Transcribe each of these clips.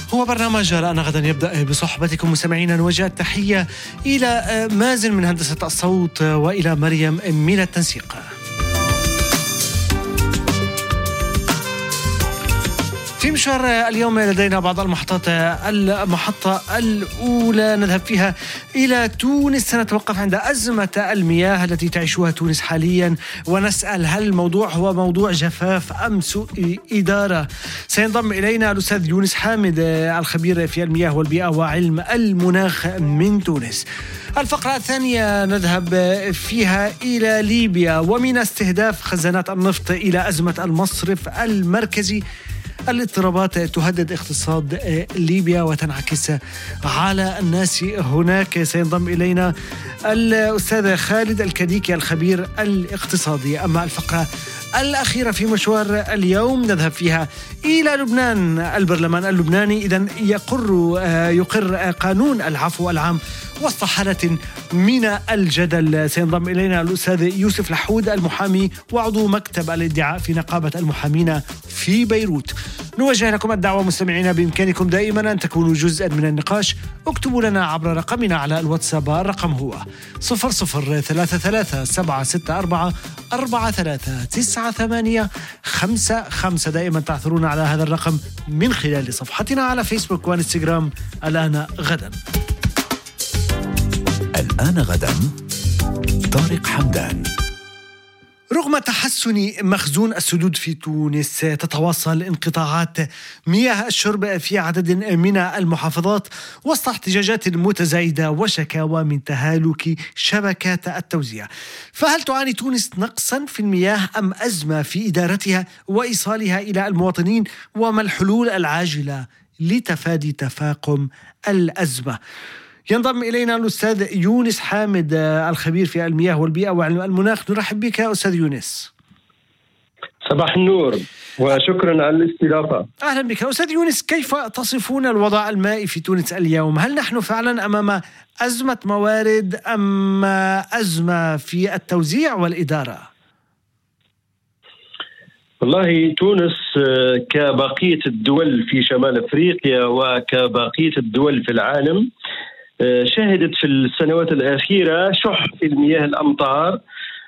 هو برنامج رأنا غدا يبدأ بصحبتكم مستمعينا. نوجه التحية إلى مازن من هندسة الصوت وإلى مريم من التنسيق. في مشوار اليوم لدينا بعض المحطة الأولى نذهب فيها إلى تونس. سنتوقف عند أزمة المياه التي تعيشها تونس حاليا، ونسأل هل الموضوع هو موضوع جفاف أم سوء إدارة. سينضم إلينا الأستاذ يونس حامد الخبير في المياه والبيئة وعلم المناخ من تونس. الفقرة الثانية نذهب فيها إلى ليبيا، ومن استهداف خزانات النفط إلى أزمة المصرف المركزي. الاضطرابات تهدد اقتصاد ليبيا وتنعكس على الناس هناك. سينضم إلينا الأستاذ خالد الكديكي الخبير الاقتصادي. أما الفقرة الأخيرة في مشوار اليوم نذهب فيها إلى لبنان. البرلمان اللبناني إذن يقر قانون العفو العام وسط حالة من الجدل. سينضم إلينا الأستاذ يوسف لحود المحامي وعضو مكتب الادعاء في نقابة المحامين في بيروت. نوجه لكم الدعوة مستمعينا، بإمكانكم دائما أن تكونوا جزءا من النقاش. اكتبوا لنا عبر رقمنا على الواتساب، الرقم هو 003374643985. دائما تعثرون على هذا الرقم من خلال صفحتنا على فيسبوك وانستغرام. الآن غدا. الآن غدا طارق حمدان. رغم تحسن مخزون السدود في تونس، تتواصل انقطاعات مياه الشرب في عدد من المحافظات وسط احتجاجات متزايدة وشكاوى من تهالك شبكات التوزيع. فهل تعاني تونس نقصا في المياه أم أزمة في إدارتها وإيصالها إلى المواطنين؟ وما الحلول العاجلة لتفادي تفاقم الأزمة؟ ينضم إلينا الأستاذ يونس حامد الخبير في المياه والبيئة وعلم المناخ. نرحب بك أستاذ يونس. صباح النور وشكرا على الاستضافة. أهلا بك أستاذ يونس. كيف تصفون الوضع المائي في تونس اليوم؟ هل نحن فعلا أمام أزمة موارد أم أزمة في التوزيع والإدارة؟ والله تونس كبقية الدول في شمال أفريقيا وكبقية الدول في العالم شهدت في السنوات الأخيرة شح في المياه الأمطار،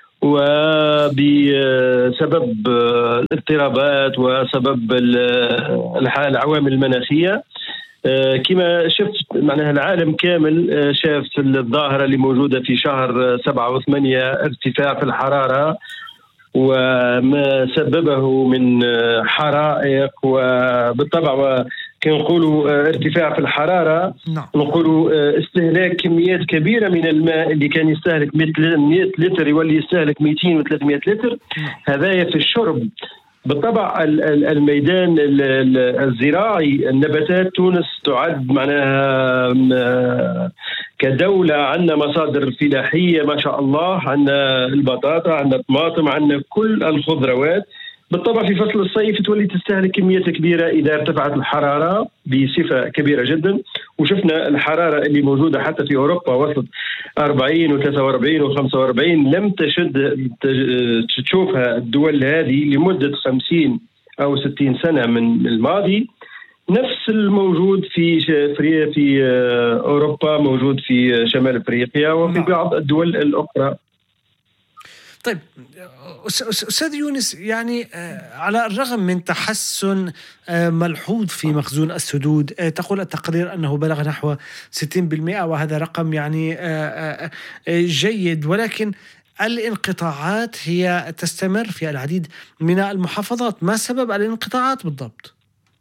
وبسبب الاضطرابات وسبب العوامل المناخية. كما شفت معناها العالم كامل شاف الظاهرة اللي موجودة في شهر 7 و8 ارتفاع في الحرارة، وما سببه من حرائق، وبالطبع كنقولوا ارتفاع في الحرارة. نقولوا استهلاك كميات كبيرة من الماء اللي كان يستهلك 100 لتر يولي يستهلك 200 و 300 لتر. هذايا في الشرب. بالطبع الميدان الزراعي، النباتات، تونس تعد معناها كدولة عندنا مصادر فلاحية ما شاء الله، عندنا البطاطا، عندنا الطماطم، عندنا كل الخضروات. بالطبع في فصل الصيف تولي تستهلك كميات كبيرة إذا ارتفعت الحرارة بصفة كبيرة جدا. وشفنا الحرارة اللي موجودة حتى في أوروبا وصلت 40 و 43 و 45، لم تشوفها الدول هذه لمدة 50 أو 60 سنة من الماضي. نفس الموجود في أوروبا موجود في شمال أفريقيا وفي بعض الدول الأخرى. طيب أستاذ يونس، يعني على الرغم من تحسن ملحوظ في مخزون السدود، تقول التقرير أنه بلغ نحو 60%، وهذا رقم يعني جيد، ولكن الانقطاعات هي تستمر في العديد من المحافظات. ما سبب الانقطاعات بالضبط؟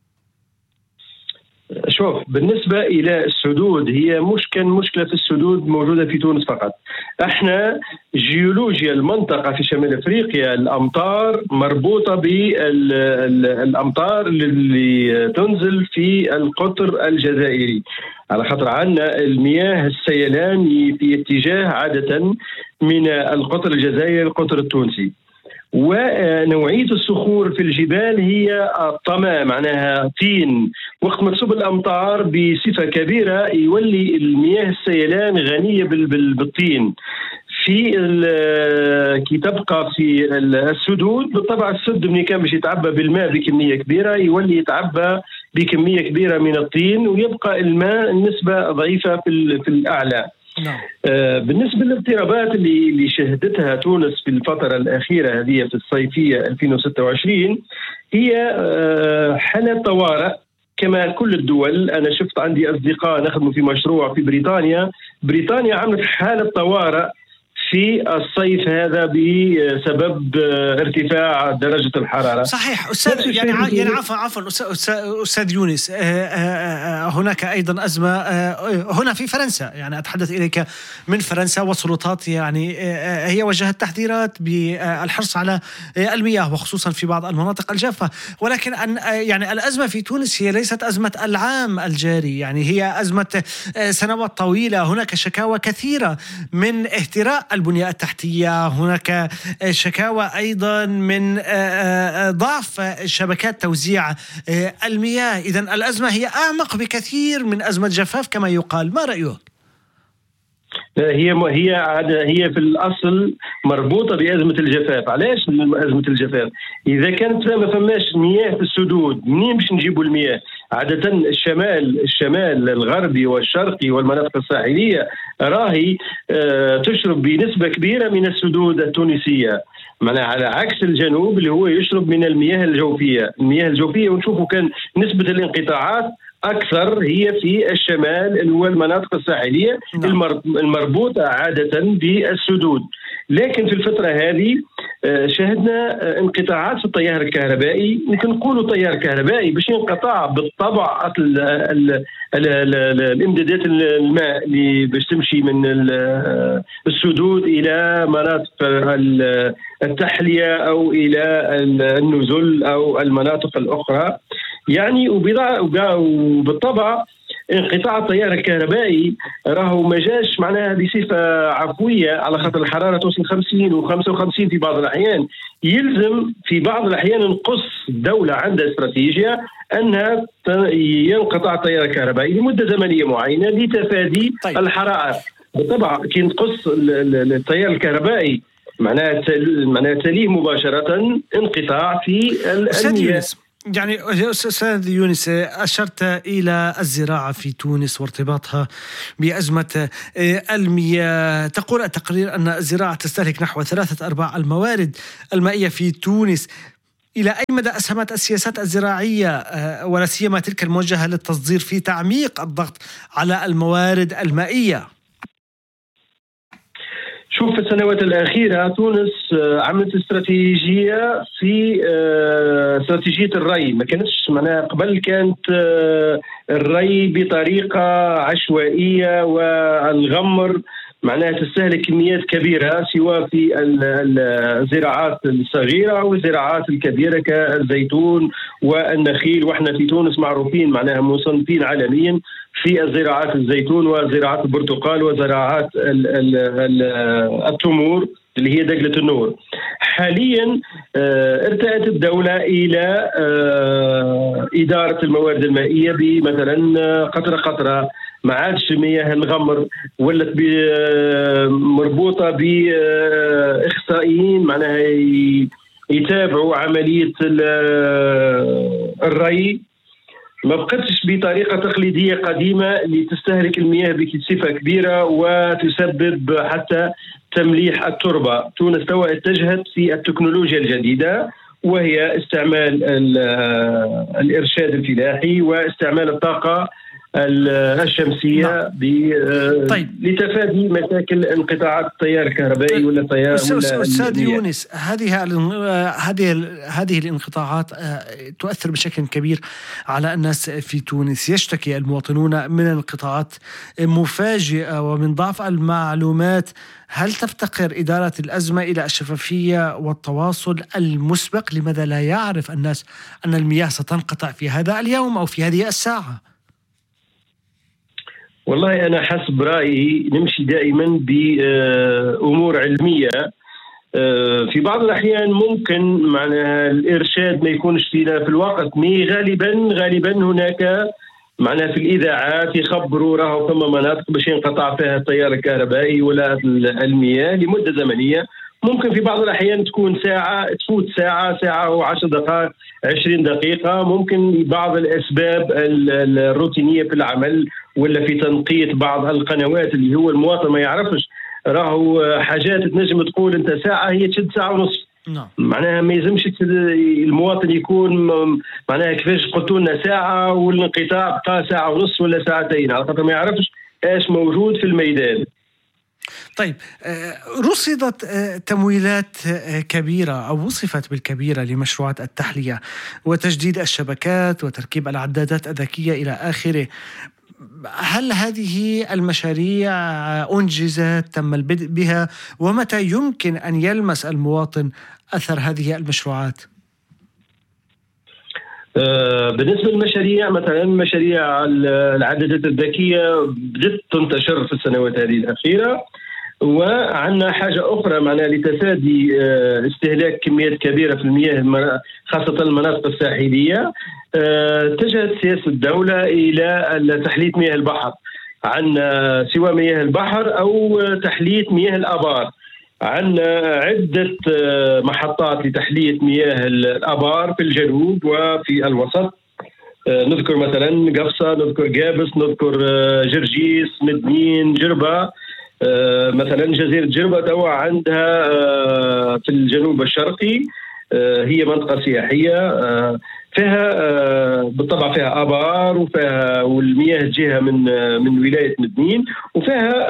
شوف، بالنسبة إلى السدود، هي مشكلة في السدود موجودة في تونس فقط. احنا جيولوجيا المنطقة في شمال أفريقيا، الأمطار مربوطة بالأمطار اللي تنزل في القطر الجزائري، على خاطر عنا المياه السيلان في اتجاه عادة من القطر الجزائري للقطر التونسي. ونوعية الصخور في الجبال هي الطماء، معناها طين. وقت ما تصب الأمطار بصفة كبيرة يولي المياه السيلان غنية بالطين. كي تبقى في السدود. بالطبع السد ملي كان باش يتعبى بالماء بكميه كبيره يولي يتعبى بكميه كبيره من الطين، ويبقى الماء النسبه ضعيفه في الاعلى. بالنسبه للاضطرابات اللي شهدتها تونس في الفتره الاخيره هذه في الصيفيه 2026 هي حاله طوارئ كما كل الدول. أنا شفت عندي أصدقاء نخدموا في مشروع في بريطانيا عملت حالة طوارئ في الصيف هذا بسبب ارتفاع درجة الحرارة. صحيح أستاذ، يعني عفوا أستاذ يونس، هناك أيضا أزمة هنا في فرنسا، يعني أتحدث إليك من فرنسا، والسلطات يعني هي وجهت تحذيرات بالحرص على المياه وخصوصا في بعض المناطق الجافة، ولكن يعني الأزمة في تونس هي ليست أزمة العام الجاري، يعني هي أزمة سنوات طويلة. هناك شكاوى كثيرة من اهتراء البنية التحتية، هناك شكاوى أيضا من ضعف شبكات توزيع المياه. إذن الأزمة هي أعمق بكثير من أزمة جفاف كما يقال. ما رأيك؟ هي في الأصل مربوطة بأزمة الجفاف. علاش أزمة الجفاف؟ إذا كانت ما فماش مياه في السدود منين باش نجيبوا المياه؟ عادة الشمال الغربي والشرقي والمناطق الساحلية راهي تشرب بنسبة كبيرة من السدود التونسية، معناها على عكس الجنوب اللي هو يشرب من المياه الجوفية. ونشوفوا كان نسبة الانقطاعات أكثر هي في الشمال والمناطق الساحلية المربوطة عادة بالسدود. لكن في الفترة هذه شهدنا انقطاعات في التيار الكهربائي. ممكن نقولوا تيار كهربائي باش ينقطع بالطبع الامدادات الماء اللي باش تمشي من السدود إلى مناطق التحلية أو إلى النزل أو المناطق الأخرى يعني. وبالطبع انقطاع التيار الكهربائي راهو ما جاش معناها بصفة عفوية، على خاطر الحرارة توصل 50 و55 في بعض الأحيان. يلزم في بعض الأحيان نقص الدولة عندها استراتيجية أنها ينقطع التيار الكهربائي لمدة زمنية معينة لتفادي الحرائق. بالطبع كي نقص التيار الكهربائي معناها تليه مباشرة انقطاع في المياه. يعني أستاذ يونس، أشرت إلى الزراعة في تونس وارتباطها بأزمة المياه. تقول التقرير أن الزراعة تستهلك نحو 3/4 الموارد المائية في تونس. إلى أي مدى أسهمت السياسات الزراعية ولا سيما تلك الموجهة للتصدير في تعميق الضغط على الموارد المائية؟ شوف، في السنوات الأخيرة تونس عملت استراتيجية في استراتيجية الري. ما كانتش معناها قبل كانت الري بطريقة عشوائية والغمر معناها تستهلك كميات كبيرة سواء في الزراعات الصغيرة أو الزراعات الكبيرة كالزيتون والنخيل. وإحنا في تونس معروفين معناها مصنفين عالميا في الزراعات الزيتون وزراعات البرتقال وزراعات التمور اللي هي دجلة النور. حاليا ارتأت الدولة إلى إدارة الموارد المائية بمثلا قطرة ما عادش مياه الغمر، ولت مربوطة بإخصائيين معناها يتابعوا عملية الري. ما بقتش بطريقة تقليدية قديمة اللي تستهلك المياه بصفة كبيرة وتسبب حتى تمليح التربة. تونس توا اتجهت في التكنولوجيا الجديدة وهي استعمال الإرشاد الفلاحي واستعمال الطاقة الشمسية لتفادي مشاكل انقطاعات التيار الكهربائي ولا التيار. أستاذ يونس، هذه الانقطاعات تؤثر بشكل كبير على الناس في تونس. يشتكي المواطنون من انقطاعات مفاجئة ومن ضعف المعلومات. هل تفتقر إدارة الأزمة إلى الشفافية والتواصل المسبق؟ لماذا لا يعرف الناس أن المياه ستنقطع في هذا اليوم أو في هذه الساعة؟ والله أنا حسب رأيي نمشي دائما بأمور علمية. في بعض الأحيان ممكن معناها الإرشاد ما يكونش في الوقت، غالبا هناك معناها في الإذاعات يخبروا راهو ثم مناطق باش ينقطع فيها التيار الكهربائي ولا المياه لمدة زمنية. ممكن في بعض الأحيان تكون ساعة، تفوت ساعة و10 دقائق 20 دقيقة. ممكن بعض الأسباب الروتينية في العمل ولا في تنقية بعض القنوات اللي هو المواطن ما يعرفش راهو حاجات تنجم تقول أنت ساعة هي تشد ساعة ونصف. معناها ما يلزمش المواطن يكون معناها كيفاش قلتوا لنا ساعة والانقطاع بقى ساعة ونصف ولا ساعتين، على خاطر ما يعرفش ايش موجود في الميدان. طيب، رصدت تمويلات كبيرة أو وصفت بالكبيرة لمشروعات التحلية وتجديد الشبكات وتركيب العدادات الذكية إلى آخره. هل هذه المشاريع أنجزت، تم البدء بها، ومتى يمكن أن يلمس المواطن أثر هذه المشروعات؟ بالنسبة للمشاريع، مثلا مشاريع العدادات الذكية بدأت تنتشر في السنوات هذه الأخيرة، وعندنا حاجة أخرى معناها لتفادي استهلاك كميات كبيرة في المياه خاصة المناطق الساحلية. اتجهت سياسة الدولة إلى تحلية مياه البحر، عندنا سواء مياه البحر أو تحلية مياه الآبار. عندنا عدة محطات لتحلية مياه الآبار في الجنوب وفي الوسط. نذكر مثلا قفصة، نذكر قابس، نذكر جرجيس، مدنين، جربة. مثلا جزيرة جربة توا عندها في الجنوب الشرقي، هي منطقة سياحية فيها بالطبع فيها آبار وفيها والمياه تجيها من ولاية مدنين، وفيها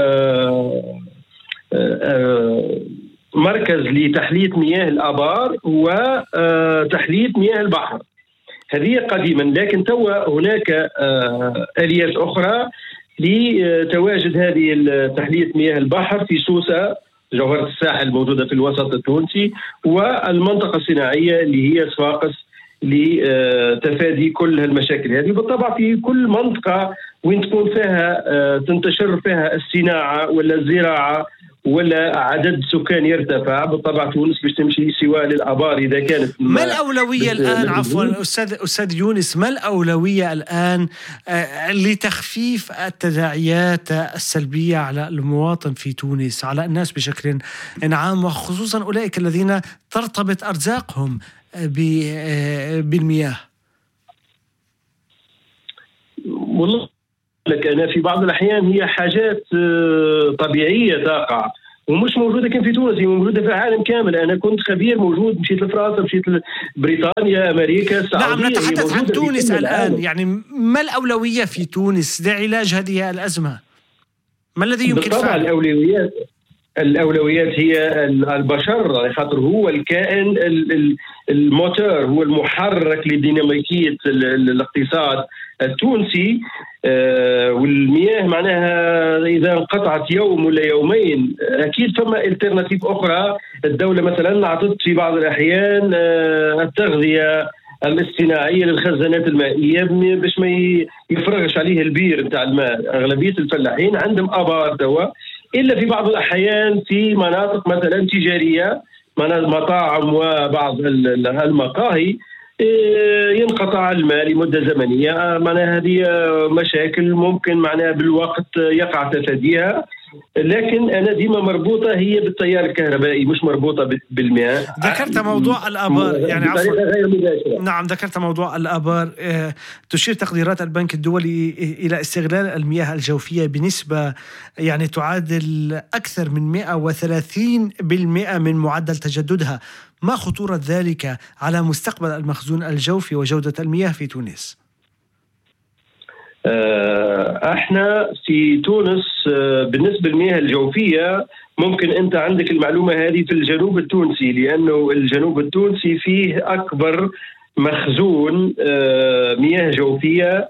مركز لتحلية مياه الآبار وتحلية مياه البحر. هذه قديما، لكن توا هناك آليات أخرى لتواجد هذه تحلية مياه البحر في سوسة جوهرة الساحل الموجودة في الوسط التونسي، والمنطقة الصناعية اللي هي صفاقس لتفادي كل هالمشاكل هذه. بالطبع في كل منطقة وين تكون فيها تنتشر فيها الصناعة ولا الزراعة ولا عدد سكان يرتفع، بالطبع تونس باش تمشي سواء للآبار إذا كانت. ما الأولوية الآن، عفوا أستاذ يونس، ما الأولوية الآن لتخفيف التداعيات السلبية على المواطن في تونس، على الناس بشكل عام، وخصوصا أولئك الذين ترتبط أرزاقهم بالمياه؟ والله لك أنا في بعض الأحيان هي حاجات طبيعية تقع ومش موجودة كان في تونس، هي موجودة في العالم كامل. أنا كنت خبير موجود، مشيت لفرنسا، مشيت لبريطانيا، أمريكا، السعودية. نعم، نتحدث عن تونس الآن. يعني ما الأولوية في تونس لعلاج هذه الأزمة؟ ما الذي يمكن فعله؟ الأولويات هي البشر، خاطر هو الكائن الموتور، هو المحرك لديناميكية الاقتصاد التونسي. والمياه معناها إذا انقطعت يوم ولا يومين أكيد فما الترناتيف أخرى. الدولة مثلا أعطت في بعض الأحيان التغذية الاصطناعية للخزانات المائية باش ما يفرغش عليه البير نتاع الماء. أغلبية الفلاحين عندهم آبار توا، إلا في بعض الأحيان في مناطق مثلا تجارية، مطاعم وبعض المقاهي ينقطع الماء لمدة زمنية. معناها هذه مشاكل ممكن معناها بالوقت يقع تفاديها، لكن أنا ديما مربوطة هي بالتيار الكهربائي مش مربوطة بالمياه. ذكرت موضوع الآبار، يعني عفوا. نعم، ذكرت موضوع الآبار. تشير تقديرات البنك الدولي إلى استغلال المياه الجوفية بنسبة يعني تعادل أكثر من 130% من معدل تجددها. ما خطورة ذلك على مستقبل المخزون الجوفي وجودة المياه في تونس؟ احنا في تونس بالنسبة للمياه الجوفية ممكن انت عندك المعلومة هذه في الجنوب التونسي، لانه الجنوب التونسي فيه اكبر مخزون مياه جوفية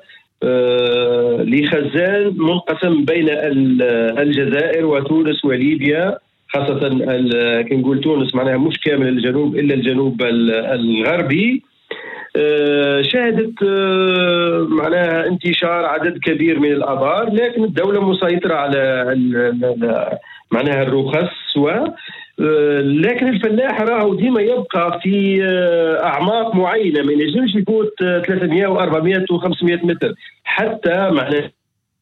لخزان منقسم بين الجزائر وتونس وليبيا، خاصة كنقول تونس معناها مش كامل الجنوب إلا الجنوب الغربي. شهدت معناها انتشار عدد كبير من الآبار، لكن الدولة مسيطرة على معناها الرخص لكن الفلاح راهو ديما يبقى في أعماق معينة، ما ينجمش يفوت 300 و400 و500 متر حتى معناه.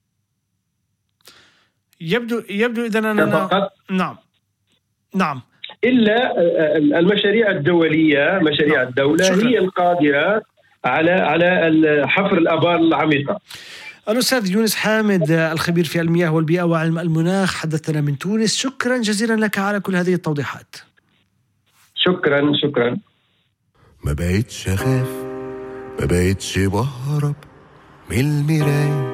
يبدو إذا أنا نعم إلا المشاريع الدولية، مشاريع الدولة هي القادرة على حفر الآبار العميقة. الأستاذ يونس حامد الخبير في المياه والبيئة وعلم المناخ حدثنا من تونس، شكرا جزيلا لك على كل هذه التوضيحات. شكرا. ما بقيتش أخاف، ما بقيتش بهرب من المراية،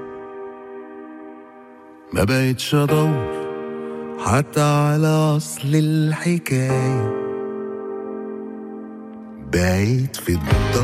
ما بقيتش أدور حتى على أصل الحكاية، بقيت في الضلمة